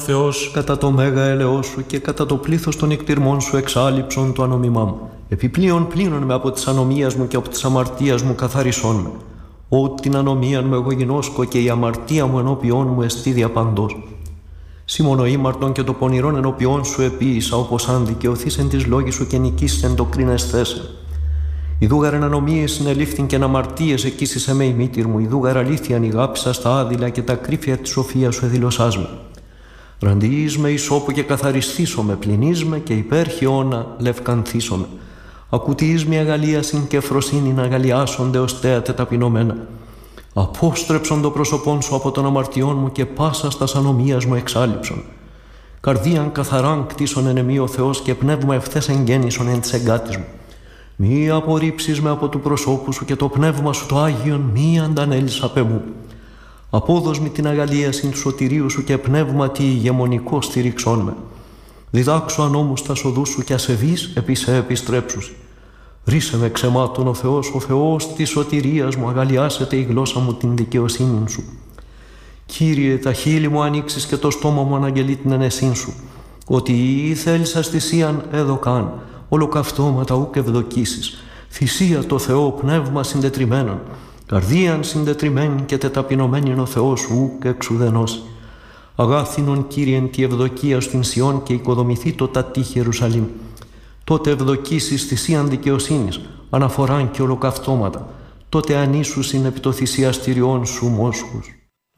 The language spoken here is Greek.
Θεός, κατά το μέγα έλεος σου και κατά το πλήθος των εκτιρμών σου εξάλειψον το ανομιμά μου. Επιπλέον πλύνον με από της ανομίας μου και από της αμαρτίας μου καθαρισόν με. Ό την ανομίαν μου εγώ γινώσκω και η αμαρτία μου ενώπιόν μου εστί διαπαντός. Σήμωνο ήμαρτον και το πονηρόν ενώπιόν σου επίησα, όπως αν δικαιωθείς εν της λόγης σου και νικήσεις εν το κρίνεσθέσαι. Ιδούγαρ εν ανομίες συνελήφθην και εν αμαρτίες εκείσισε με η μήτηρ μου, ιδούγαρ αλήθειαν ηγάπησα στα άδειλα και τα κρύφια της σοφίας σου εδηλωσάς με. Ραντιείς με ισόπου και καθαριστήσω με, πληνείς με και υπέρ χιώνα λευκανθήσω με. Ακουτείς με αγαλίασιν και φροσύνην αγαλιάσονται ως θέατε ταπεινωμένα. Απόστρεψον το πρόσωπόν σου από των αμαρτιών μου και πάσα στας ανομίας μου εξάλειψον. Καρδίαν καθαράν κτίσον εν εμεί ο Θεός και πνεύμα ευθές εγγέννησον εν της εγκάτης μου. Μη απορρίψεις με από του προσώπου σου και το πνεύμα σου το Άγιον μη αντανέλεις απ' εμού. Απόδος με την αγαλίασιν του σωτηρίου σου και πνεύμα τι ηγεμονικό στηρίξον με. Διδάξου ανώμους τα σοδούς σου και ασεβείς επί σε επιστρέψους. Ρίσε με ξεμάτων ο Θεός της σωτηρίας μου, αγαλιάσετε η γλώσσα μου την δικαιοσύνη σου. Κύριε, τα χείλη μου ανοίξεις και το στόμα μου αναγγελεί την ενεσύν σου. Ότι ή θέλησας θυσίαν έδωκαν, ολοκαυτώματα ούκ ευδοκίσεις. Θυσία το Θεό πνεύμα συντετριμένον, καρδίαν συντετριμένη και τεταπεινωμένη ο Θεός ούκ εξουδενώσει. Αγάθινον Κύριεν τη ευδοκία στην Σιών και οικοδομηθεί το τατή Ιερουσαλήμ. Τότε ευδοκίσεις θυσίαν δικαιοσύνης, αναφοράν και ολοκαυτώματα. Τότε ανήσουσιν επί το θυσιαστηριών σου μόσχους.